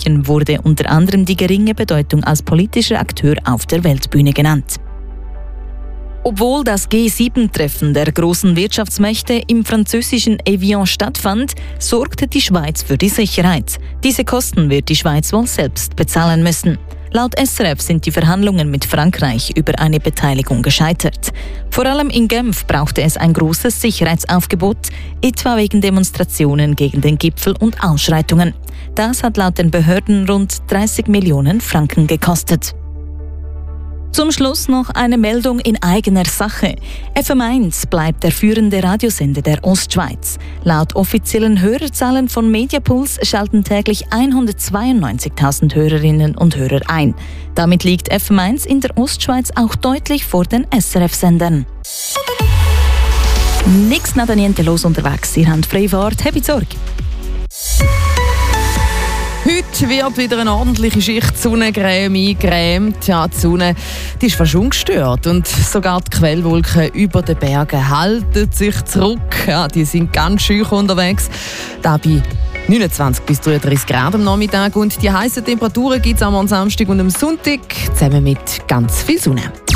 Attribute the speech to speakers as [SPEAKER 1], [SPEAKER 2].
[SPEAKER 1] München wurde unter anderem die geringe Bedeutung als politischer Akteur auf der Weltbühne genannt. Obwohl das G7-Treffen der großen Wirtschaftsmächte im französischen Evian stattfand, sorgte die Schweiz für die Sicherheit. Diese Kosten wird die Schweiz wohl selbst bezahlen müssen. Laut SRF sind die Verhandlungen mit Frankreich über eine Beteiligung gescheitert. Vor allem in Genf brauchte es ein großes Sicherheitsaufgebot, etwa wegen Demonstrationen gegen den Gipfel und Ausschreitungen. Das hat laut den Behörden rund 30 Millionen Franken gekostet. Zum Schluss noch eine Meldung in eigener Sache. FM1 bleibt der führende Radiosender der Ostschweiz. Laut offiziellen Hörerzahlen von Mediapuls schalten täglich 192.000 Hörerinnen und Hörer ein. Damit liegt FM1 in der Ostschweiz auch deutlich vor den SRF-Sendern. Nix nada niente los unterwegs. Ihr habt freie Fahrt, habt Sorge.
[SPEAKER 2] Heute wird wieder eine ordentliche Schicht Sonnencreme eingecremt. Ja, die Sonne die ist fast ungestört und sogar die Quellwolken über den Bergen halten sich zurück. Ja, die sind ganz schüch unterwegs. Da bei 29 bis 33 Grad am Nachmittag und die heißen Temperaturen gibt es am Samstag und am Sonntag zusammen mit ganz viel Sonne.